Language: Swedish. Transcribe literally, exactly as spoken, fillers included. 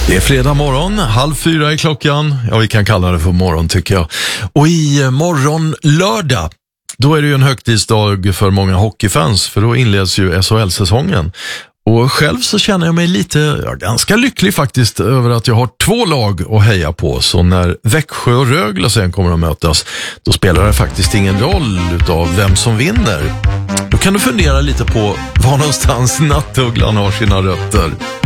Det är fredag morgon, halv fyra i klockan. Ja, vi kan kalla det för morgon tycker jag. Och i morgon lördag, då är det ju en högtidsdag för många hockeyfans. För då inleds ju S H L-säsongen. Och själv så känner jag mig lite, ja, ganska lycklig faktiskt över att jag har två lag att heja på. Så när Växjö och Rögle sen kommer att mötas, då spelar det faktiskt ingen roll utav vem som vinner. Då kan du fundera lite på var någonstans nattugglan har sina rötter.